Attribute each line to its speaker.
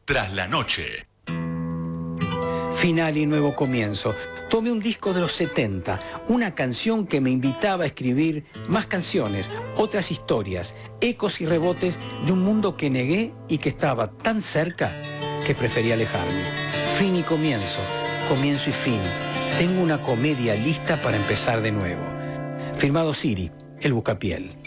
Speaker 1: Tras la noche.
Speaker 2: Final y nuevo comienzo. Tomé un disco de los 70, una canción que me invitaba a escribir más canciones, otras historias, ecos y rebotes de un mundo que negué y que estaba tan cerca que preferí alejarme. Fin y comienzo, comienzo y fin. Tengo una comedia lista para empezar de nuevo. Firmado Siri, el Buscapiel.